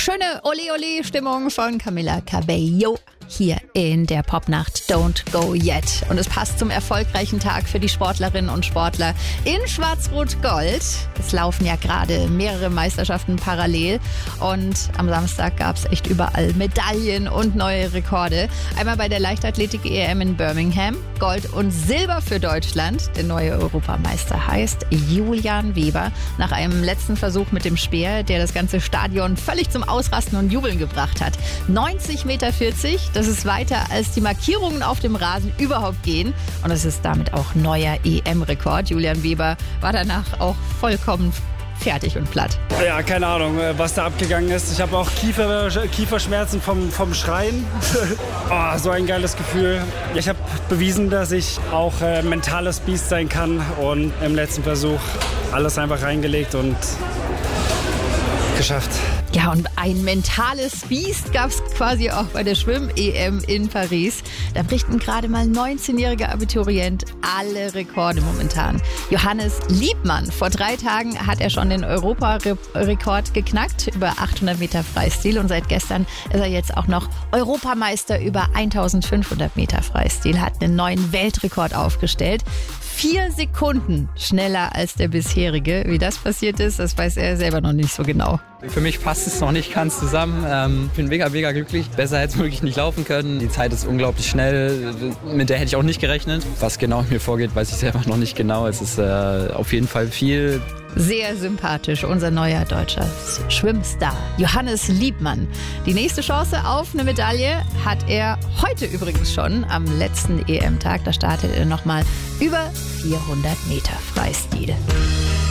Schöne Ole-Ole-Stimmung von Camila Cabello hier in der Popnacht Don't Go Yet. Und es passt zum erfolgreichen Tag für die Sportlerinnen und Sportler in Schwarz-Rot-Gold. Es laufen ja gerade mehrere Meisterschaften parallel und am Samstag gab es echt überall Medaillen und neue Rekorde. Einmal bei der Leichtathletik-EM in Birmingham, Gold und Silber für Deutschland. Der neue Europameister heißt Julian Weber. Nach einem letzten Versuch mit dem Speer, der das ganze Stadion völlig zum Ausrasten und Jubeln gebracht hat. 90,40 Meter, das ist weiter als die Markierungen auf dem Rasen überhaupt gehen. Und es ist damit auch neuer EM-Rekord. Julian Weber war danach auch vollkommen fertig und platt. Ja, keine Ahnung, was da abgegangen ist. Ich habe auch Kieferschmerzen vom Schreien. Oh, so ein geiles Gefühl. Ich habe bewiesen, dass ich auch mentales Biest sein kann. Und im letzten Versuch alles einfach reingelegt und geschafft. Ja, und ein mentales Biest gab es quasi auch bei der Schwimm-EM in Paris. Da brichten gerade mal 19-jährige Abiturient alle Rekorde momentan. Johannes Liebmann, vor 3 Tagen hat er schon den Europarekord geknackt über 800 Meter Freistil und seit gestern ist er jetzt auch noch Europameister über 1500 Meter Freistil, hat einen neuen Weltrekord aufgestellt. 4 Sekunden schneller als der bisherige. Wie das passiert ist, das weiß er selber noch nicht so genau. Für mich passt es noch nicht ganz zusammen. Ich bin mega glücklich. Besser hätte es wirklich nicht laufen können. Die Zeit ist unglaublich schnell. Mit der hätte ich auch nicht gerechnet. Was genau in mir vorgeht, weiß ich selber noch nicht genau. Es ist auf jeden Fall viel. Sehr sympathisch, unser neuer deutscher Schwimmstar, Johannes Liebmann. Die nächste Chance auf eine Medaille hat er heute übrigens schon, am letzten EM-Tag. Da startet er nochmal über 400 Meter Freistil.